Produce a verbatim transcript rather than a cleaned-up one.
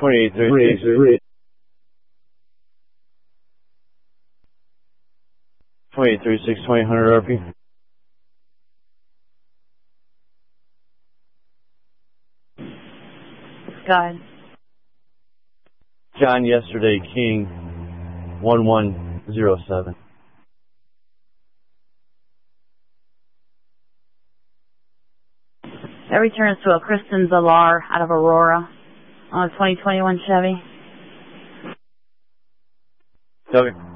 twenty-eight thirty-six. twenty-eight thirty-six, twenty hundred R P. Sky. John yesterday, King, one one zero seven. That returns to a Kristen Zalar out of Aurora on a twenty twenty-one Chevy. Okay.